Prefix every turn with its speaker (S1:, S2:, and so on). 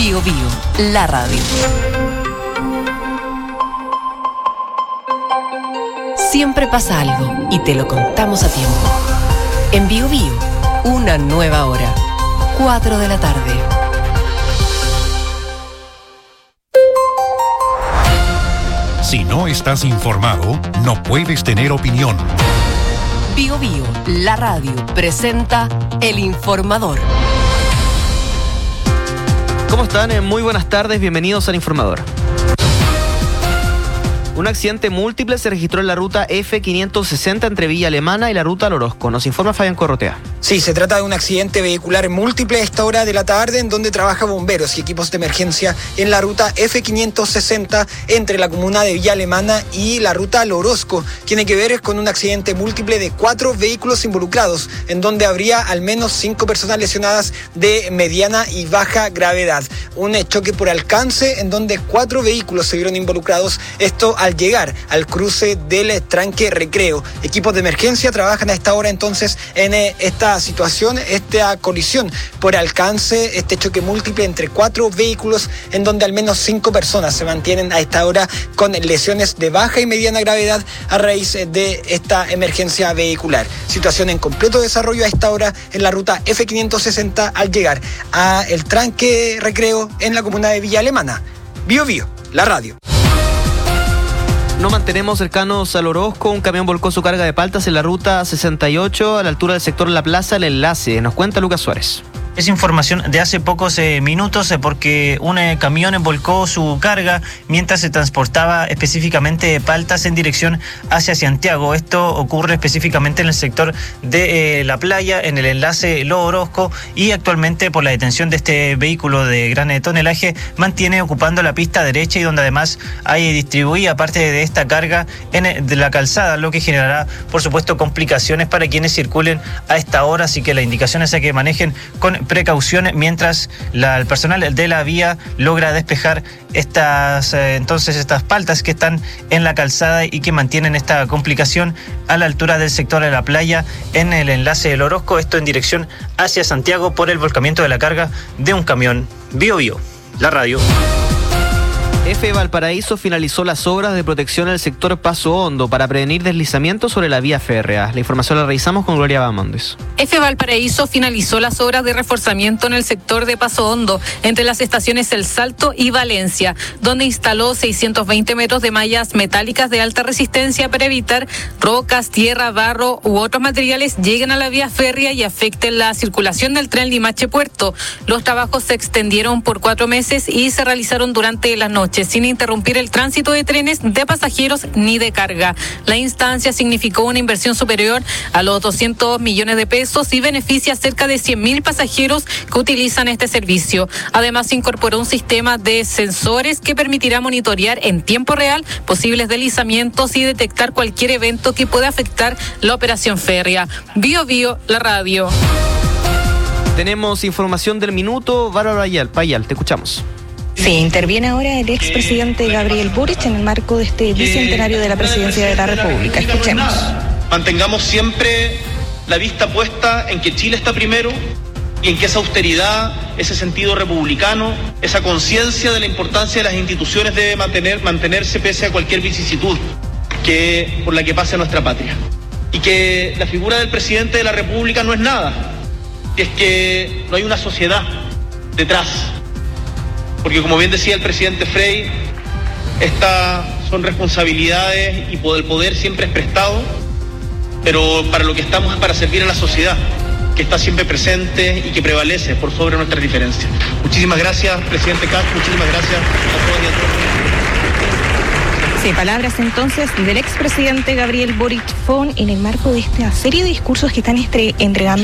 S1: Bío Bío, la radio. Siempre pasa algo y te lo contamos a tiempo. En Bío Bío, una nueva hora. 4 de la tarde.
S2: Si no estás informado, no puedes tener opinión.
S1: Bío Bío, la radio, presenta El Informador.
S3: ¿Cómo están? Muy buenas tardes, bienvenidos al Informador. Un accidente múltiple se registró en la ruta F560 entre Villa Alemana y la ruta al Orozco. Nos informa Fabián Corrotea.
S4: Sí, se trata de un accidente vehicular múltiple a esta hora de la tarde en donde trabajan bomberos y equipos de emergencia en la ruta F560 entre la comuna de Villa Alemana y la ruta al Orozco. Tiene que ver con un accidente múltiple de 4 vehículos involucrados, en donde habría al menos 5 personas lesionadas de mediana y baja gravedad. Un choque por alcance en donde 4 vehículos se vieron involucrados, esto al llegar al cruce del tranque Recreo. Equipos de emergencia trabajan a esta hora entonces en esta situación, esta colisión por alcance, este choque múltiple entre 4 vehículos en donde al menos 5 personas se mantienen a esta hora con lesiones de baja y mediana gravedad a raíz de esta emergencia vehicular. Situación en completo desarrollo a esta hora en la ruta F560 al llegar a el tranque Recreo en la comuna de Villa Alemana. Bío Bío, la radio.
S3: Nos mantenemos cercanos al Orozco. Un camión volcó su carga de paltas en la ruta 68 a la altura del sector La Plaza, El Enlace. Nos cuenta Lucas Suárez.
S5: Es información de hace pocos minutos porque un camión volcó su carga mientras se transportaba específicamente paltas en dirección hacia Santiago. Esto ocurre específicamente en el sector de la playa, en el enlace Lo Orozco, y actualmente por la detención de este vehículo de gran tonelaje mantiene ocupando la pista derecha y donde además hay distribuida parte de esta carga de la calzada, lo que generará por supuesto complicaciones para quienes circulen a esta hora, así que la indicación es a que manejen con precaución mientras el personal de la vía logra despejar estas paltas que están en la calzada y que mantienen esta complicación a la altura del sector de la playa en el enlace del Orozco, esto en dirección hacia Santiago por el volcamiento de la carga de un camión. Bío Bío, la radio.
S3: EFE Valparaíso finalizó las obras de protección al sector Paso Hondo para prevenir deslizamientos sobre la vía férrea. La información la revisamos con Gloria Bamondes.
S6: EFE Valparaíso finalizó las obras de reforzamiento en el sector de Paso Hondo, entre las estaciones El Salto y Valencia, donde instaló 620 metros de mallas metálicas de alta resistencia para evitar rocas, tierra, barro u otros materiales lleguen a la vía férrea y afecten la circulación del tren Limache-Puerto. Los trabajos se extendieron por 4 meses y se realizaron durante la noche, sin interrumpir el tránsito de trenes de pasajeros ni de carga. La instancia significó una inversión superior a los 200 millones de pesos y beneficia a cerca de 100.000 pasajeros que utilizan este servicio. Además, se incorporó un sistema de sensores que permitirá monitorear en tiempo real posibles deslizamientos y detectar cualquier evento que pueda afectar la operación férrea. Bío Bío, la radio.
S3: Tenemos información del minuto. Bárbara Payal, te escuchamos.
S7: Sí, interviene ahora el expresidente Gabriel Boric en el marco de este bicentenario de la presidencia de la República. Escuchemos.
S8: Mantengamos siempre la vista puesta en que Chile está primero y en que esa austeridad, ese sentido republicano, esa conciencia de la importancia de las instituciones debe mantenerse pese a cualquier vicisitud por la que pase nuestra patria. Y que la figura del presidente de la República no es nada, y es que no hay una sociedad detrás. Porque como bien decía el presidente Frei, estas son responsabilidades y el poder siempre es prestado, pero para lo que estamos es para servir a la sociedad, que está siempre presente y que prevalece por sobre nuestras diferencias. Muchísimas gracias, presidente Castro, muchísimas gracias a todos y a todos.
S7: Sí, palabras entonces del expresidente Gabriel Boric en el marco de esta serie de discursos que están entregando